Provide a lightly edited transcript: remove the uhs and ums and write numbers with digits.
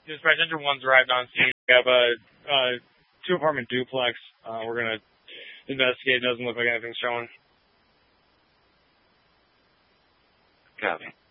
Dispatch Engine 1's arrived on scene. We have a two-apartment duplex. We're going to investigate. It doesn't look like anything's showing. Copy.